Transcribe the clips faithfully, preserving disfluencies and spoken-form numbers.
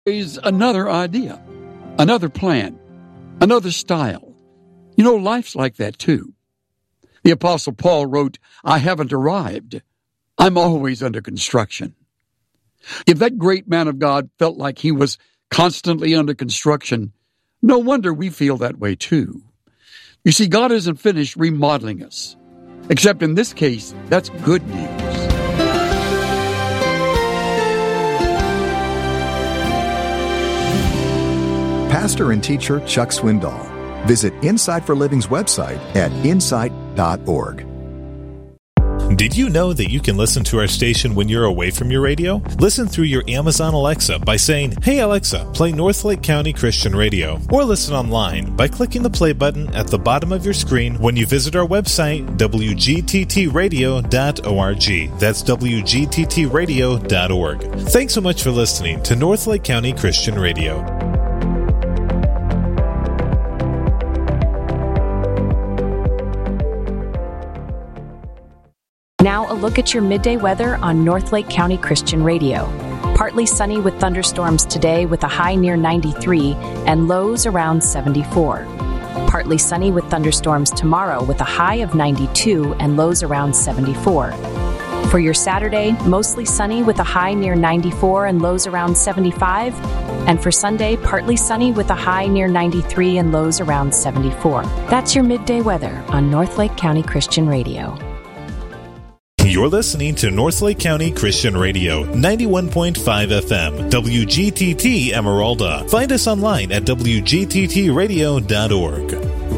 Is another idea, another plan, another style. You know, life's like that too. The Apostle Paul wrote, I haven't arrived. I'm always under construction. If that great man of God felt like he was constantly under construction, no wonder we feel that way too. You see, God isn't finished remodeling us. Except in this case, that's good news. Pastor and teacher Chuck Swindoll. Visit Insight for Living's website at insight dot org. Did you know that you can listen to our station when you're away from your radio? Listen through your Amazon Alexa by saying, Hey Alexa, play Northlake County Christian Radio. Or listen online by clicking the play button at the bottom of your screen when you visit our website, w g t t radio dot org. That's w g t t radio dot org. Thanks so much for listening to Northlake County Christian Radio. Now a look at your midday weather on Northlake County Christian Radio. Partly sunny with thunderstorms today with a high near ninety-three and lows around seventy-four. Partly sunny with thunderstorms tomorrow with a high of ninety-two and lows around seventy-four. For your Saturday, mostly sunny with a high near ninety-four and lows around seventy-five. And for Sunday, partly sunny with a high near ninety-three and lows around seventy-four. That's your midday weather on Northlake County Christian Radio. You're listening to Northlake County Christian Radio, ninety-one point five F M, W G T T Emeralda. Find us online at w g t t radio dot org.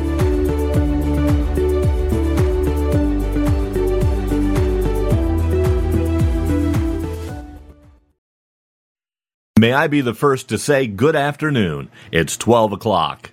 May I be the first to say good afternoon. It's twelve o'clock.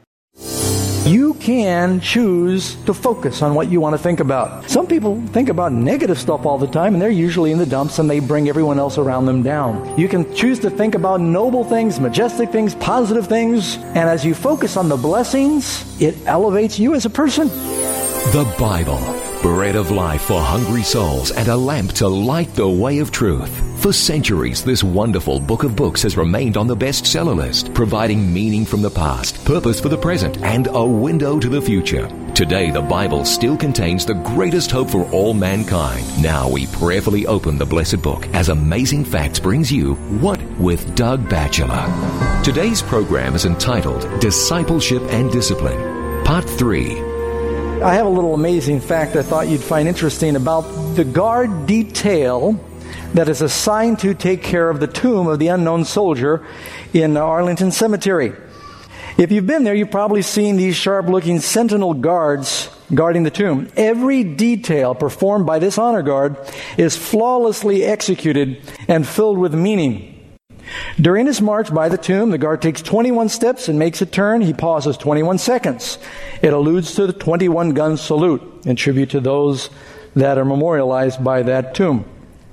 You can choose to focus on what you want to think about. Some people think about negative stuff all the time, and they're usually in the dumps, and they bring everyone else around them down. You can choose to think about noble things, majestic things, positive things, and as you focus on the blessings, it elevates you as a person. The Bible, bread of life for hungry souls and a lamp to light the way of truth. For centuries, this wonderful book of books has remained on the bestseller list, providing meaning from the past, purpose for the present, and a window to the future. Today, the Bible still contains the greatest hope for all mankind. Now we prayerfully open the blessed book as Amazing Facts brings you What with Doug Batchelor. Today's program is entitled Discipleship and Discipline, Part three. I have a little amazing fact I thought you'd find interesting about the guard detail that is assigned to take care of the tomb of the unknown soldier in Arlington Cemetery. If you've been there, you've probably seen these sharp-looking sentinel guards guarding the tomb. Every detail performed by this honor guard is flawlessly executed and filled with meaning. During his march by the tomb, the guard takes twenty-one steps and makes a turn. He pauses twenty-one seconds. It alludes to the twenty-one gun salute in tribute to those that are memorialized by that tomb,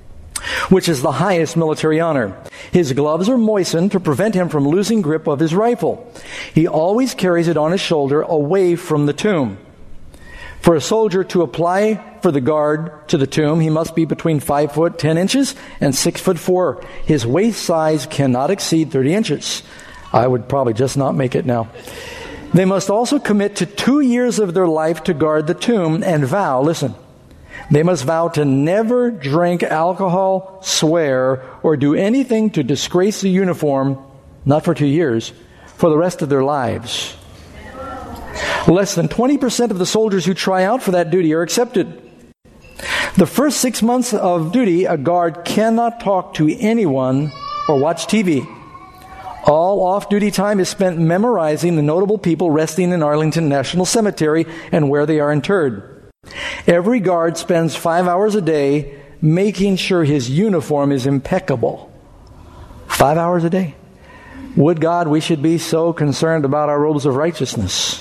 which is the highest military honor. His gloves are moistened to prevent him from losing grip of his rifle. He always carries it on his shoulder away from the tomb. For a soldier to apply for the guard to the tomb, he must be between five foot ten inches and six foot four. His waist size cannot exceed thirty inches. I would probably just not make it now. They must also commit to two years of their life to guard the tomb and vow, listen, they must vow to never drink alcohol, swear, or do anything to disgrace the uniform, not for two years, for the rest of their lives. Less than twenty percent of the soldiers who try out for that duty are accepted. The first six months of duty, a guard cannot talk to anyone or watch T V. All off-duty time is spent memorizing the notable people resting in Arlington National Cemetery and where they are interred. Every guard spends five hours a day making sure his uniform is impeccable. Five hours a day. Would God we should be so concerned about our robes of righteousness.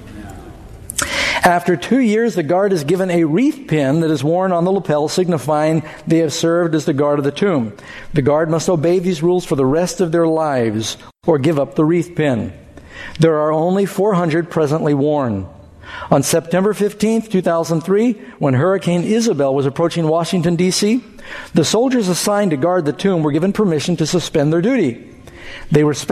After two years, the guard is given a wreath pin that is worn on the lapel, signifying they have served as the guard of the tomb. The guard must obey these rules for the rest of their lives or give up the wreath pin. There are only four hundred presently worn. On September fifteenth, two thousand three, when Hurricane Isabel was approaching Washington, D C, the soldiers assigned to guard the tomb were given permission to suspend their duty. They were